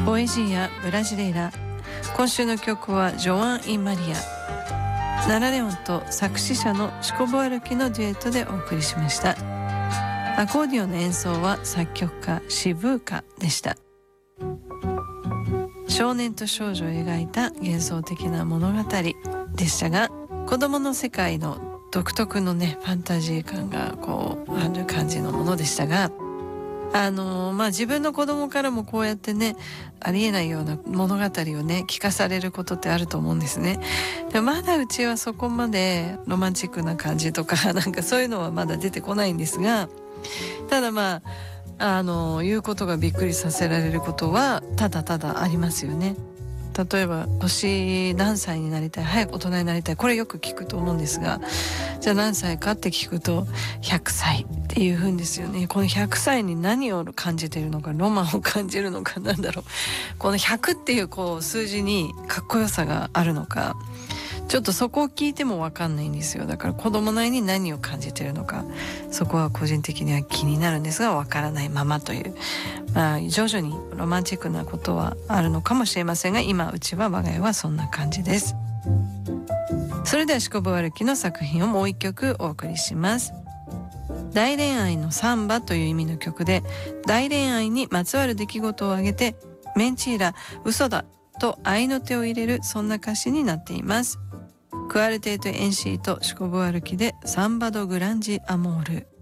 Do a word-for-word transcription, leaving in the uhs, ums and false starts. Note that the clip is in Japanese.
ポエジーやブラジレイラ。今週の曲はジョアン・イン・マリア、ナラレオンと作詞者のシコボ歩きのデュエットでお送りしました。アコーディオンの演奏は作曲家シブーカでした。少年と少女を描いた幻想的な物語でしたが、子供の世界の独特のねファンタジー感がこうある感じのものでしたが、あのー、まあ自分の子供からもこうやってねありえないような物語をね聞かされることってあると思うんですね。でまだうちはそこまでロマンチックな感じとかなんかそういうのはまだ出てこないんですが、ただまああのー、言うことがびっくりさせられることはただただありますよね。例えば年何歳になりたい、早く大人になりたい、これよく聞くと思うんですが、じゃあ何歳かって聞くとひゃくさいっていうふうんですよね。このひゃくさいに何を感じているのか、ロマンを感じるのか、なんだろう、このひゃくっていうこう数字にかっこよさがあるのか、ちょっとそこを聞いても分かんないんですよ。だから子供なりに何を感じてるのか、そこは個人的には気になるんですが分からないままという、まあ徐々にロマンチックなことはあるのかもしれませんが、今うちは我が家はそんな感じです。それではシコブワルキの作品をもう一曲お送りします。大恋愛のサンバという意味の曲で、大恋愛にまつわる出来事を挙げてメンチーラ嘘だと愛の手を入れる、そんな歌詞になっています。クアルテート・エンシーとシコブワルキでサンバド・グランジ・アモール。